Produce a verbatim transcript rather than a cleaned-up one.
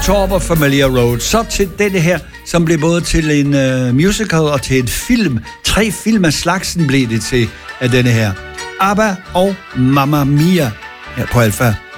Top of Familiar Road. Så til denne her, som blev både til en uh, musical og til en film. Tre film af slagsen blev det til af denne her. ABBA og Mamma Mia her på Alpha.